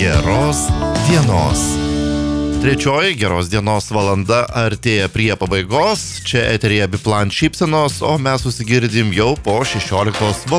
geros dienos. Trečioji geros dienos valanda artėja prie pabaigos. Čia eteryje Biplan šypsenos, o mes susigirdim jau po 16 val.